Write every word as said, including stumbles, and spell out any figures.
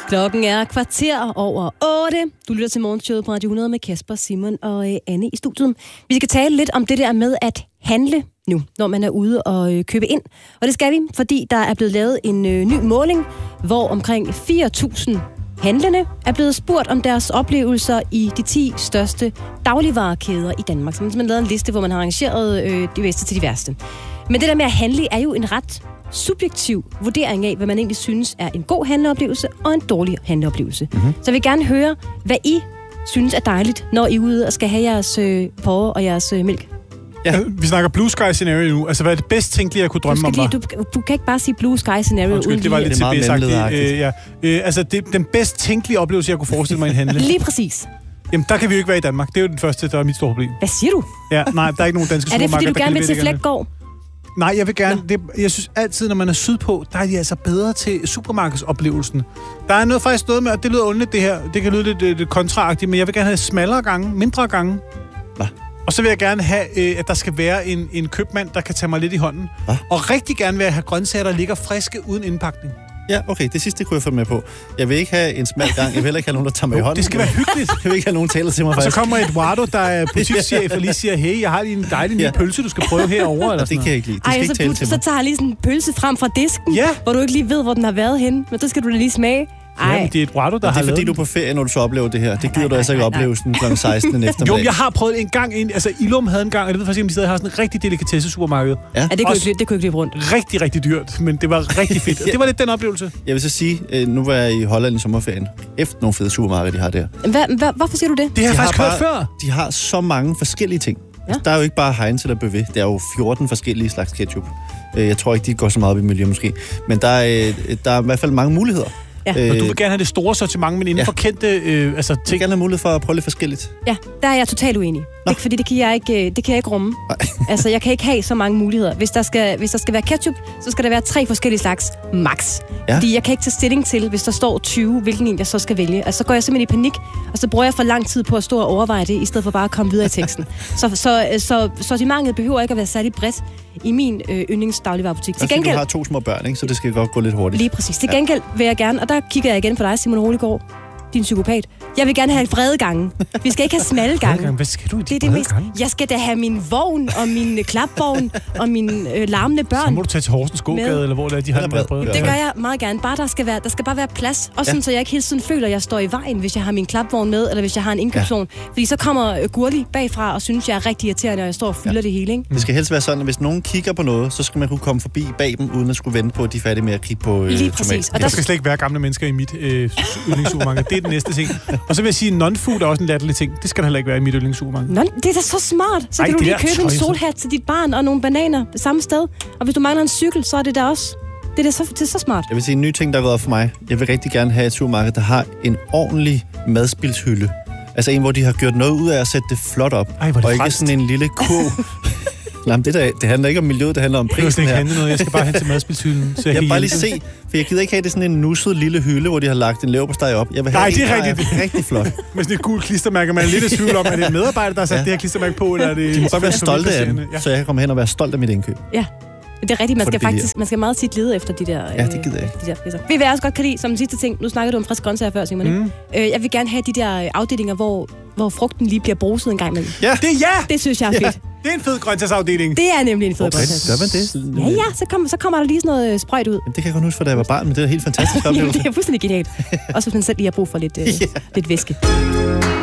Klokken er kvarter over otte. Du lytter til morgenshowet på Radio hundrede med Kasper, Simon og øh, Anne i studiet. Vi skal tale lidt om det der med at handle nu, når man er ude og øh, købe ind. Og det skal vi, fordi der er blevet lavet en øh, ny måling, hvor omkring fire tusind handlende er blevet spurgt om deres oplevelser i de ti største dagligvarekæder i Danmark. Så man har lavet en liste, hvor man har arrangeret øh, de bedste til de værste. Men det der med at handle er jo en ret subjektiv vurdering af, hvad man egentlig synes er en god handleoplevelse og en dårlig handleoplevelse. Mm-hmm. Så jeg vil gerne høre, hvad I synes er dejligt, når I er ude og skal have jeres øh, porre og jeres øh, mælk. Ja, vi snakker blue sky scenario nu. Altså, hvad er det bedst tænkelige, jeg kunne drømme om? Lige, du, du kan ikke bare sige blue sky scenario. Undskyld, uden det var lige... lidt tilbage-sagtigt. Øh, ja. øh, altså, det, den bedst tænkelige oplevelse, jeg kunne forestille mig i en handle. Lige præcis. Jamen, der kan vi jo ikke være i Danmark. Det er jo den første, der er mit store problem. Hvad siger du? Ja, nej, der er ikke nogen danske supermarkeder. Er det, fordi du gerne vil til Flækgaard? Nej, jeg vil gerne. Det, jeg synes altid, når man er sydpå, der er de altså bedre til supermarkedsoplevelsen. Der er noget, faktisk noget med, og det lyder underligt det her. Det kan lyde lidt, lidt kontraagtigt, men jeg vil gerne have smallere gange, mindre gange. Hvad? Og så vil jeg gerne have, øh, at der skal være en, en købmand, der kan tage mig lidt i hånden. Hva? Og rigtig gerne vil jeg have grøntsager, der ligger friske uden indpakning. Ja, okay, det sidste kunne jeg få med på. Jeg vil ikke have en smal gang, jeg vil heller ikke have nogen, der tager mig i hånden. Det skal være hyggeligt. Jeg vil ikke have nogen taler til mig, faktisk. Og så kommer Eduardo, der er butikschef, og lige siger, hey, jeg har lige en dejlig ny ja. pølse, du skal prøve herovre. Eller det kan jeg ikke lide. Det Ej, skal så, ikke tale så tager jeg lige sådan en pølse frem fra disken, ja. hvor du ikke lige ved, hvor den har været henne. Men så skal du da lige smage. Ej. Ja, men det er Eduardo, der har har lavet. Det er fordi, du er på ferie, når du så oplever det her. Det giver du altså ikke oplevelsen klokken seksten eftermiddag. Jo, jeg har prøvet en gang ind. Altså, Ilum havde en gang, og det ved faktisk, om de stadig har sådan en rigtig delikatesse supermarked. Ja, ja det, kunne ikke, det kunne ikke løbe rundt. Rigtig, rigtig dyrt, men det var rigtig fedt. Og det var lidt den oplevelse. Jeg vil så sige, nu var jeg i Holland i sommerferien. Efter nogle fede supermarkeder, de har der. Hva, hva, hvorfor siger du det? Det har jeg faktisk hørt før. De har så mange forskellige ting. Ja. Der er jo ikke bare Heinz eller Bøvé. Der er jo fjorten forskellige slags ketchup. Jeg tror ikke, de går så meget op i miljø måske. Men der er, der er i hvert fald mange muligheder. Ja. Og du vil gerne have det store sortiment, men inden ja. for kendte øh, altså, ting. Jeg vil gerne have mulighed for at prøve lidt forskelligt. Ja, der er jeg totalt uenig. Det, fordi det kan jeg ikke, det kan jeg ikke rumme. Altså, jeg kan ikke have så mange muligheder. Hvis der skal, hvis der skal være ketchup, så skal der være tre forskellige slags max. Ja. Fordi jeg kan ikke tage stilling til, hvis der står tyve, hvilken en jeg så skal vælge. Altså, så går jeg simpelthen i panik, og så bruger jeg for lang tid på at stå og overveje det, i stedet for bare at komme videre i teksten. så, så, så sortimentet behøver ikke at være særlig bredt i min øh, yndlingsdagligvarebutik. Til gengæld... Du har to små børn, ikke? Så det skal godt gå lidt hurtigt. Lige præcis. Til gengæld vil jeg gerne, og der kigger jeg igen på dig, Simon Holigård, din psykopat. Jeg vil gerne have brede gange. Vi skal ikke have smalle gange. Hvad skal du i de det er det mest... Jeg skal da have min vogn og min klapvogn og mine øh, larmende børn. Så må du tage til Horsens gågade, eller hvor det er, de har den brede. Det gør jeg meget gerne. Bare der skal være, der skal bare være plads. Og sådan, ja. Så jeg ikke hele tiden føler, at jeg står i vejen, hvis jeg har min klapvogn med, eller hvis jeg har en indkøbsvogn. Ja. Fordi så kommer Gurli bagfra og synes, jeg er rigtig irriterende, når jeg står og fylder ja. det hele. Ikke? Det skal helst være sådan, at hvis nogen kigger på noget, så skal man kunne komme forbi bag dem, uden at skulle vente på, at de er færdige med at kigge på øh, Lige præcis. Og der skal slet ikke være gamle mennesker i mit øh, yndlingssupermarked. Det er den næste ting. Og så vil jeg sige, non-food er også en latterlig ting. Det skal der heller ikke være i mit yndlingssupermarked. Non, det er da så smart. Så Ej, kan du lige købe en solhat til dit barn og nogle bananer det samme sted. Og hvis du mangler en cykel, så er det der også. Det er, så, det er så smart. Jeg vil sige en ny ting, der er gået op for mig. Jeg vil rigtig gerne have et supermarked, der har en ordentlig madspilshylde. Altså en, hvor de har gjort noget ud af at sætte det flot op. Ej, hvor det og ikke frelst. sådan en lille kurv. Nej, det, der, det handler ikke om miljøet, det handler om prisen her. Jeg skal noget, jeg skal bare hen til madspilshylden. Så jeg, jeg vil bare lige se, for jeg gider ikke have det sådan en nusset lille hylde, hvor de har lagt en leverpostej op. Jeg vil have Nej, en, det er rigtigt. Er rigtig flot. Med sådan et gult klistermærke, man er lidt i tvivl om, er det en medarbejder, der har sat ja. det her klistermærke på, eller er det... De må godt være stolte af den, ja. Så jeg kan komme hen og være stolt af mit indkøb. Ja. Det er rigtigt, man skal faktisk, man skal meget tit lede efter de der... Ja, det gider jeg de der priser. Vi vil også godt kan lide, som sidste ting, nu snakkede du om frisk grøntsager før, Simon, mm. øh, jeg vil gerne have de der afdelinger, hvor, hvor frugten lige bliver bruset en gang imellem. Ja, det er ja! Det synes jeg er fedt. Ja. Det er en fed grøntsagsafdeling. Det er nemlig en fed grøntsagsafdeling. Gør man det? Ja, ja, så, kom, så kommer der lige sådan noget sprøjt ud. Jamen, det kan jeg godt huske, for da jeg var barn, men det er helt fantastisk oplevelse. Det er fuldstændig genialt. Også hvis man selv lige har brug for lidt, øh, yeah. lidt væske.